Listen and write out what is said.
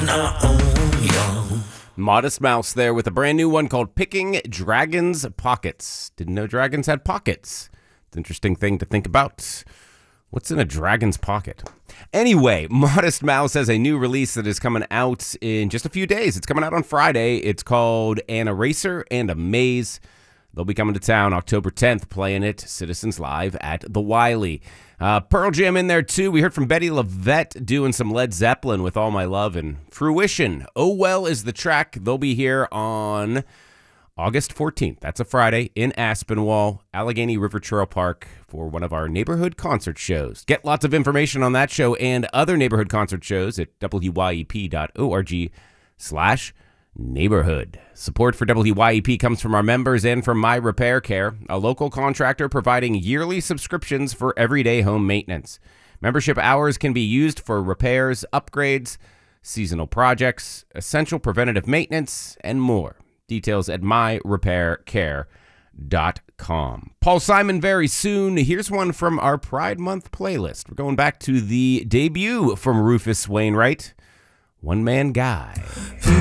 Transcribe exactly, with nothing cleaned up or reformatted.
Modest Mouse there with a brand new one called Picking Dragons' Pockets. Didn't know dragons had pockets. It's an interesting thing to think about. What's in a dragon's pocket? Anyway, Modest Mouse has a new release that is coming out in just a few days. It's coming out on Friday. It's called An Eraser and a Maze. They'll be coming to town October tenth, playing it Citizens Live at the Wiley. Uh, Pearl Jam in there, too. We heard from Betty LaVette doing some Led Zeppelin with All My Love, and Fruition. Oh Well is the track. They'll be here on August fourteenth. That's a Friday in Aspinwall, Allegheny River Trail Park for one of our neighborhood concert shows. Get lots of information on that show and other neighborhood concert shows at W Y E P dot org slash neighborhood. Support for W Y E P comes from our members and from My Repair Care, a local contractor providing yearly subscriptions for everyday home maintenance. Membership hours can be used for repairs, upgrades, seasonal projects, essential preventative maintenance, and more. Details at my repair care dot com. Paul Simon very soon. Here's one from our Pride Month playlist. We're going back to the debut from Rufus Wainwright, One Man Guy.